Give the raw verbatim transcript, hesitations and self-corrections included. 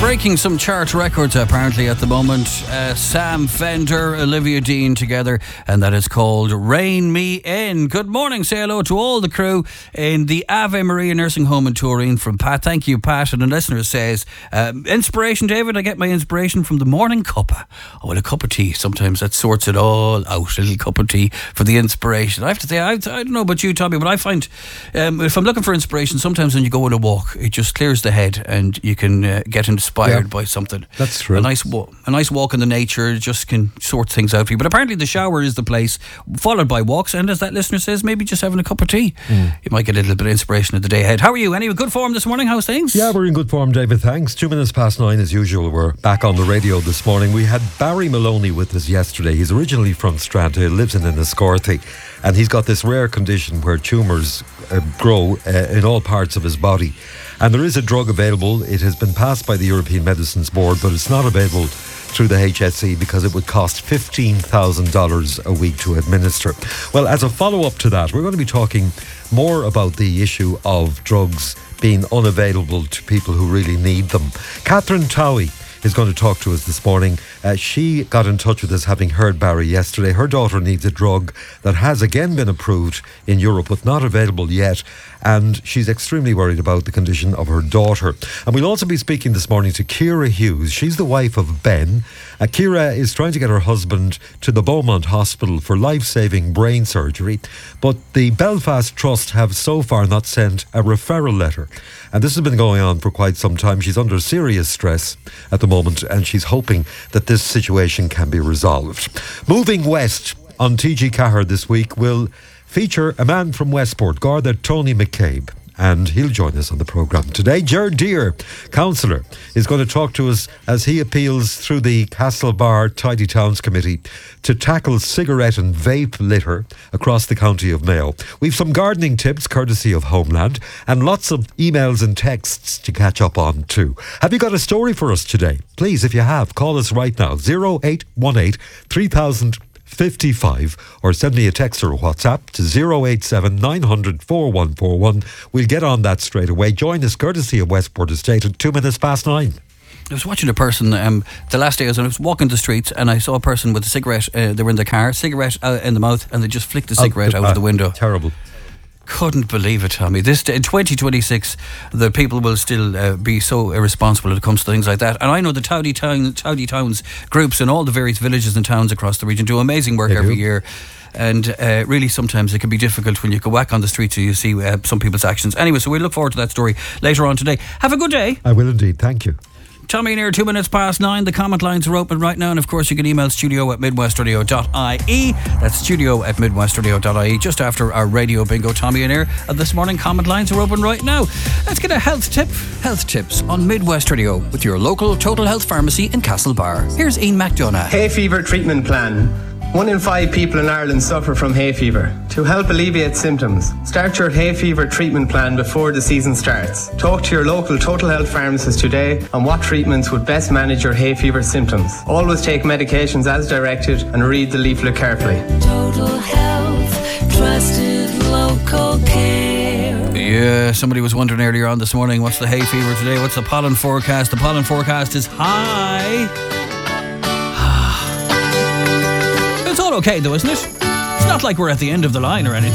breaking some chart records apparently at the moment. Uh, Sam Fender, Olivia Dean together, and that is called Rain Me In. Good morning, say hello to all the crew in the Ave Maria Nursing Home in Turin from Pat. Thank you, Pat. And a listener says, uh, inspiration, David, I get my inspiration from the morning cuppa. Oh, well, a cup of tea, sometimes that sorts it all out. A little cup of tea for the inspiration. I have to say, I, I don't know about you, Tommy, but I find um, if I'm looking for inspiration, sometimes when you go on a walk, it just clears the head and you can uh, get inspired yeah, by something. That's true. A nice, wa- a nice walk in the nature just can sort things out for you. But apparently the shower is the place, followed by walks, and as that listener says, maybe just having a cup of tea. Mm. You might get a little bit of inspiration of the day ahead. How are you? Any good form this morning? How's things? Yeah, we're in good form, David, thanks. Two minutes past nine as usual. We're back on the radio this morning. We had Barry Maloney with us yesterday. He's originally from Strandhill, lives in Enniscorthy, and he's got this rare condition where tumours uh, grow uh, in all parts of his body. And there is a drug available. It has been passed by the European Medicines Board, but it's not available through the H S E because it would cost fifteen thousand dollars a week to administer. Well, as a follow-up to that, we're going to be talking more about the issue of drugs being unavailable to people who really need them. Catherine Towie is going to talk to us this morning. Uh, she got in touch with us having heard Barry yesterday. Her daughter needs a drug that has again been approved in Europe but not available yet, and she's extremely worried about the condition of her daughter. And we'll also be speaking this morning to Ciara Hughes. She's the wife of Ben. Uh, Ciara is trying to get her husband to the Beaumont Hospital for life-saving brain surgery, but the Belfast Trust have so far not sent a referral letter. And this has been going on for quite some time. She's under serious stress at the moment, and she's hoping that this situation can be resolved. Moving west on T G Cahir this week will feature a man from Westport, Garda Tony McCabe, and he'll join us on the programme today. Ger Deere, councillor, is going to talk to us as he appeals through the Castlebar Tidy Towns Committee to tackle cigarette and vape litter across the county of Mayo. We've some gardening tips courtesy of Homeland and lots of emails and texts to catch up on too. Have you got a story for us today? Please, if you have, call us right now, oh eight one eight, three thousand fifty-five, or send me a text or a WhatsApp to oh eight seven, nine hundred, four one four one. We'll get on that straight away. Join us courtesy of Westport Estate at two minutes past nine. I was watching a person um, the last day I was, I was walking the streets and I saw a person with a cigarette. Uh, they were in the car, cigarette uh, in the mouth, and they just flicked the cigarette oh, out uh, of the window. Terrible. Couldn't believe it, Tommy. This in twenty twenty-six, the people will still uh, be so irresponsible when it comes to things like that. And I know the Towdy Town, Towdy Towns groups in all the various villages and towns across the region do amazing work they every do. year. And uh, really sometimes it can be difficult when you go back on the streets and you see uh, some people's actions. Anyway, so we look forward to that story later on today. Have a good day. I will indeed, thank you. Tommy in here, two minutes past nine. The comment lines are open right now, and of course you can email studio at midwestradio dot I E. That's studio at midwestradio dot I E. Just after our radio bingo, Tommy in here. And this morning, comment lines are open right now. Let's get a health tip. Health tips on Midwest Radio with your local Total Health Pharmacy in Castlebar. Here's Ian McDonough. Hay fever treatment plan. One in five people in Ireland suffer from hay fever. To help alleviate symptoms, start your hay fever treatment plan before the season starts. Talk to your local Total Health pharmacist today on what treatments would best manage your hay fever symptoms. Always take medications as directed and read the leaflet carefully. Total Health, trusted local care. Yeah, somebody was wondering earlier on this morning, what's the hay fever today? What's the pollen forecast? The pollen forecast is high. It's all okay though, isn't it? It's not like we're at the end of the line or anything.